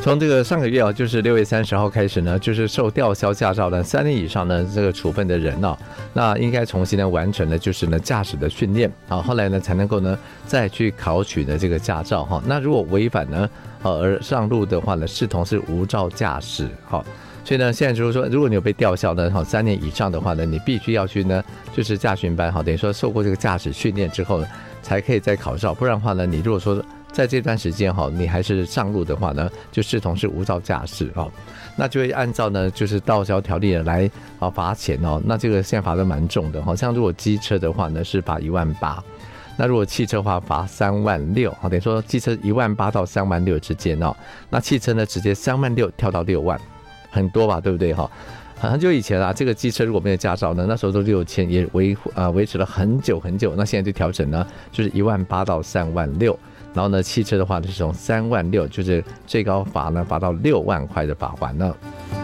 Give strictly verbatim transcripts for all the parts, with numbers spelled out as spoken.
从这个上个月啊，就是六月三十号开始呢，就是受吊销驾照的三年以上呢这个处分的人哦，那应该重新呢完成的就是呢驾驶的训练啊，后来呢才能够呢再去考取的这个驾照哈。那如果违反呢呃而上路的话呢，视同是无照驾驶哈。所以呢，现在就是说，如果你有被吊销呢，哈，三年以上的话呢，你必须要去呢，就是驾训班哈，等于说受过这个驾驶训练之后呢，才可以再考照，不然的话呢，你如果说在这段时间哈，你还是上路的话呢，就视同是无照驾驶啊，那就会按照呢就是吊销条例来啊罚钱哦。那这个现在罚的蛮重的，好像如果机车的话呢是罚一万八，那如果汽车的话罚三万六，等于说机车一万八到三万六之间哦，那汽车呢直接三万六跳到六万，很多吧，对不对哈？很久以前啊，这个机车如果没有驾照呢，那时候都六千，也维呃维持了很久很久。那现在就调整呢，就是一万八到三万六。然后呢，汽车的话是从三万六，就是最高罚呢罚到六万块的罚款呢。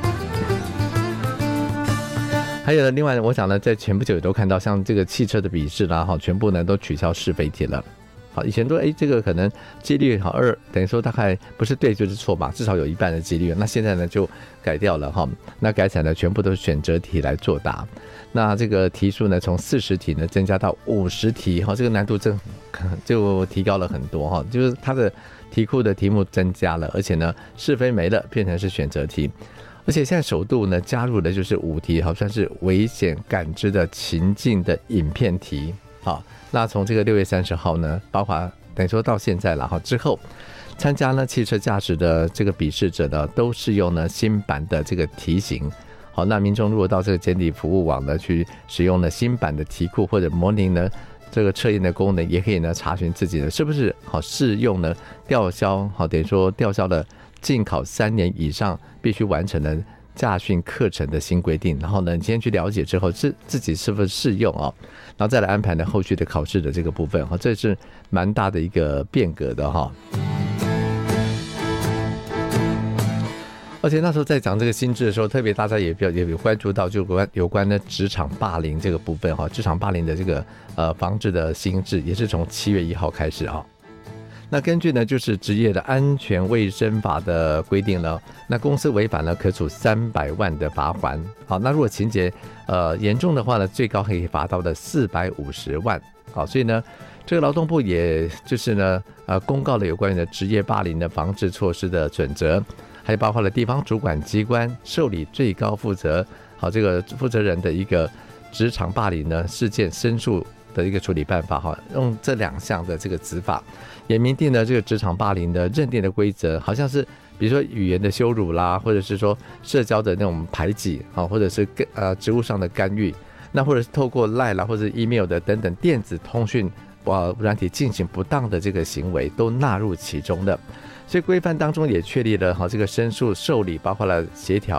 还有呢，另外我想呢，在前不久也都看到，像这个汽车的笔试啦，哈，全部呢都取消是非题了。好，以前都哎，这个可能几率好二，等于说大概不是对就是错吧，至少有一半的几率。那现在呢就改掉了哈，那改成呢全部都是选择题来作答。那这个题数呢从四十题呢增加到五十题哈，这个难度真就提高了很多哈，就是它的题库的题目增加了，而且呢是非没了，变成是选择题。而且现在首度呢加入的就是五题，好像是危险感知的情境的影片题。好，那从这个六月三十号呢，包括等于说到现在了哈，之后参加呢汽车驾驶的这个笔试者呢，都是用呢新版的这个题型。好，那民众如果到这个监理服务网呢，去使用呢新版的题库或者模拟呢这个测验的功能，也可以呢查询自己呢是不是好适用呢吊销，好等于说吊销了禁考三年以上必须完成的驾训课程的新规定，然后呢，你先去了解之后，自自己是不是适用啊？然后再来安排呢后续的考试的这个部分哈，这是蛮大的一个变革的哈。而且那时候在讲这个新制的时候，特别大家也比较也有关注到，就有关有关的职场霸凌这个部分哈，职场霸凌的这个呃防治的新制也是从七月一号开始啊。那根据呢就是职业的安全卫生法的规定呢，那公司违反了可处三百万的罚锾。好，那如果情节呃严重的话呢，最高可以罚到的四百五十万。好，所以呢这个劳动部也就是呢呃公告了有关于的职业霸凌的防治措施的准则，还包括了地方主管机关受理最高负责好这个负责人的一个职场霸凌呢事件申诉的一个处理办法哈，用这两项的这个执法，也明定了这个职场霸凌的认定的规则，好像是比如说语言的羞辱啦，或者是说社交的那种排挤啊，或者是呃职务上的干预，那或者是透过 LINE 啦或者 email 的等等电子通讯呃软体进行不当的这个行为都纳入其中的。所以规范当中也确立了好这个申诉受理，包括了协调